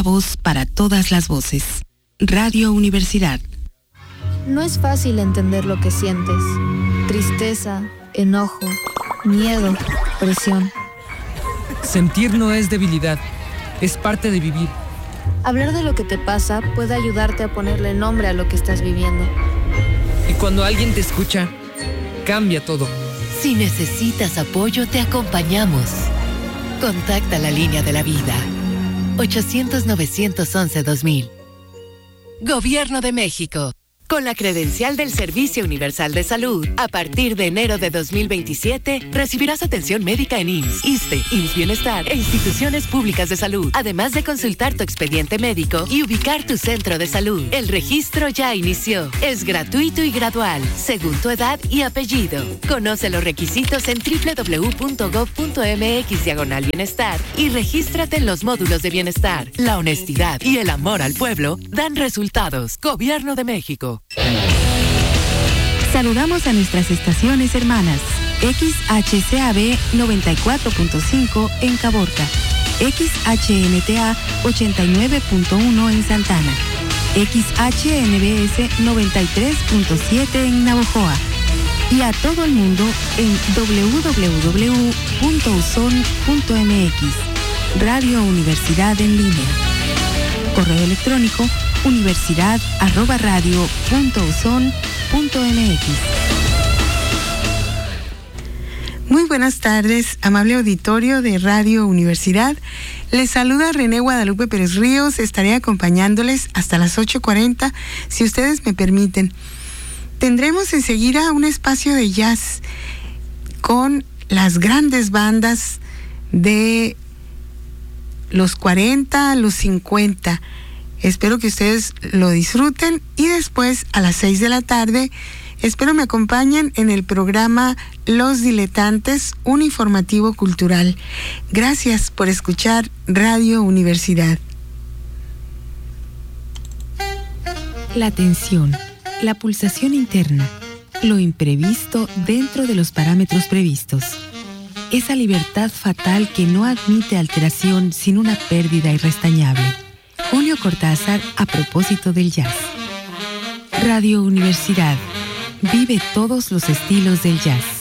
voz para todas las voces. Radio Universidad. No es fácil entender lo que sientes. Tristeza, enojo, miedo, presión. Sentir no es debilidad, es parte de vivir. Hablar de lo que te pasa puede ayudarte a ponerle nombre a lo que estás viviendo. Y cuando alguien te escucha, cambia todo. Si necesitas apoyo, te acompañamos. Contacta la línea de la vida. 800-911-2000. Gobierno de México. Con la credencial del Servicio Universal de Salud, a partir de enero de 2027, recibirás atención médica en IMSS, ISSSTE, IMSS Bienestar e instituciones públicas de salud, además de consultar tu expediente médico y ubicar tu centro de salud. El registro ya inició. Es gratuito y gradual, según tu edad y apellido. Conoce los requisitos en www.gov.mx/bienestar y regístrate en los módulos de bienestar. La honestidad y el amor al pueblo dan resultados. Gobierno de México. Saludamos a nuestras estaciones hermanas. XHCAB 94.5 en Caborca, XHNTA 89.1 en Santana, XHNBS 93.7 en Navojoa y a todo el mundo en www.uson.mx. Radio Universidad en línea. Correo electrónico universidad@radio.uson.mx. Muy buenas tardes, amable auditorio de Radio Universidad. Les saluda René Guadalupe Pérez Ríos. Estaré acompañándoles hasta las 8:40, si ustedes me permiten. Tendremos enseguida un espacio de jazz con las grandes bandas de los 40, los 50. Espero que ustedes lo disfruten y después a las 6 de la tarde espero me acompañen en el programa Los Diletantes, un informativo cultural. Gracias por escuchar Radio Universidad. La tensión, la pulsación interna, lo imprevisto dentro de los parámetros previstos. Esa libertad fatal que no admite alteración sin una pérdida irrestañable. Julio Cortázar a propósito del jazz. Radio Universidad. Vive todos los estilos del jazz.